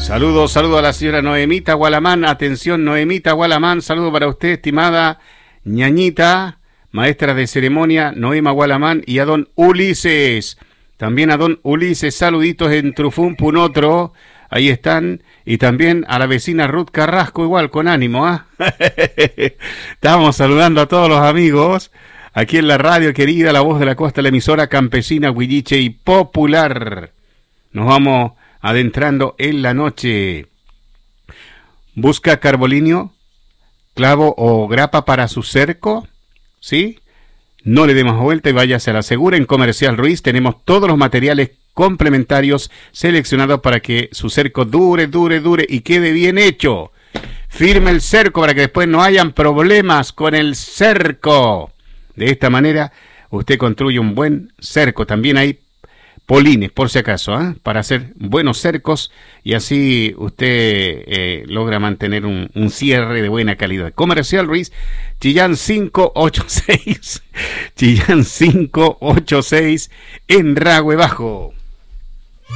Saludos a la señora Noemita Gualamán. Atención, Noemita Gualamán. Saludo para usted, estimada ñañita, maestra de ceremonia, Noema Gualamán, y a don Ulises. También a don Ulises, saluditos en Trufún Punotro. Ahí están. Y también a la vecina Ruth Carrasco, igual, con ánimo, ¿ah? Estamos saludando a todos los amigos aquí en la radio querida, La Voz de la Costa, la emisora campesina, huilliche y popular. Nos vamos adentrando en la noche. Busca carbolinio, clavo o grapa para su cerco, ¿sí? No le demos vuelta y váyase a la segura. En Comercial Ruiz tenemos todos los materiales complementarios seleccionados para que su cerco dure y quede bien hecho. Firme el cerco para que después no hayan problemas con el cerco. De esta manera usted construye un buen cerco. También hay polines, por si acaso, ¿eh? Para hacer buenos cercos y así usted logra mantener un cierre de buena calidad. Comercial Ruiz, Chillán 586, Chillán 586 en Ragüe Bajo.